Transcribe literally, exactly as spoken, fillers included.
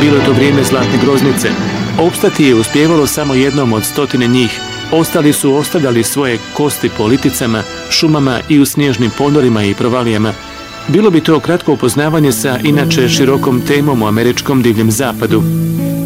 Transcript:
Bilo je to vrijeme zlatne groznice. Opstati je uspjevalo samo jednom od stotine njih. Ostali su ostavljali svoje kosti po liticama, šumama i u snježnim ponorima i provalijama. Bilo bi to kratko upoznavanje sa inače širokom temom u američkom divljem zapadu.